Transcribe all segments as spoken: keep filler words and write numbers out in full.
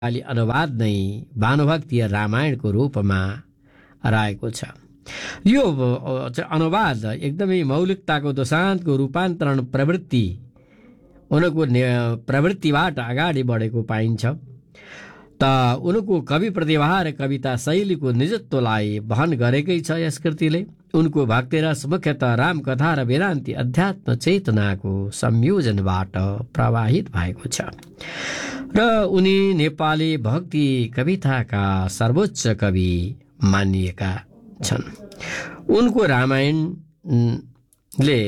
नेपाली अनुवाद नै भानुभक्तीय रामायणको रूपमा रहेको छ। यो अनुवाद एकदमै मौलिकताको दोसान्तको रूपान्तरण प्रवृत्ति उनको प्रवृत्तिबाट अगाडि बढेको पाइन्छ। त उनको कवि प्रतिभा र कविता शैलीको निजत्वलाई वहन गरेकै छ यस कृतिले। उनको भक्तिरस मुख्यतः रामकथा र वेदान्ती अध्यात्म चेतनाको संयोजनबाट प्रवाहित भएको छ र उनी नेपाली भक्ति कविताका सर्वोच्च कवि मानिएका छन्। उनको रामायणले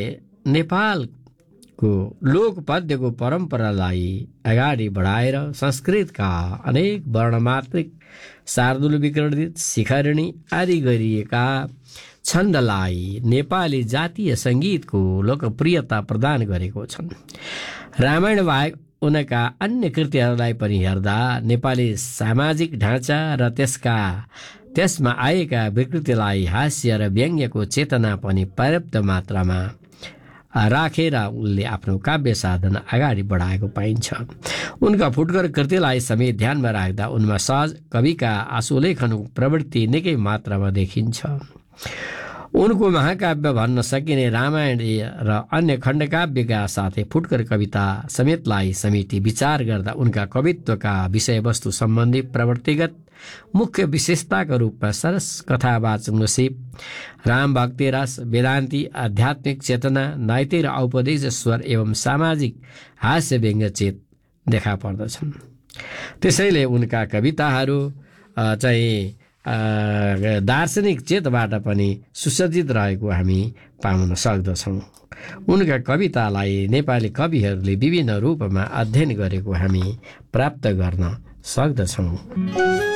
नेपालको लोकपद्यको परम्परालाई अगाडि बढाएर संस्कृतका अनेक वर्णमात्रिक शार्दूल विकरणित शिखरिणी आदि गरिएका छन्दलाई नेपाली जातीय सङ्गीतको लोकप्रियता प्रदान गरेको छन्। रामायण बाहेक उनका अन्य कृतिहरूलाई पनि हेर्दा नेपाली सामाजिक ढाँचा र त्यसका त्यसमा आएका विकृतिलाई हास्य र व्यङ्ग्यको चेतना पनि पर्याप्त मात्रामा राखेर उनले आफ्नो काव्य साधना अगाडि बढाएको पाइन्छ। उनका फुटकर कृतिलाई समेत ध्यानमा राख्दा उनमा सहज कविका आशुलेखनको प्रवृत्ति निकै मात्रामा देखिन्छ। उनको महाकाव्य भन्न सकिने रामायण र अन्य खण्डकाव्यका साथै फुटकर कविता समेतलाई समेटी विचार गर्दा उनका कवित्वका विषयवस्तु सम्बन्धी प्रवृत्तिगत मुख्य विशेषताका रूपमा सरस कथावाचक नसीब, राम भक्ति रस, वेदान्ती आध्यात्मिक चेतना, नैतिक र औपदेश स्वर एवं सामाजिक हास्य व्यङ्ग्यचेत देखा पर्दछन्। त्यसैले उनका कविताहरू चाहिँ दार्शनिक चेतबाट पनि सुसज्जित रहेको हामी पाउन सक्दछौँ। उनका कवितालाई नेपाली कविहरूले विभिन्न रूपमा अध्ययन गरेको हामी प्राप्त गर्न सक्दछौँ।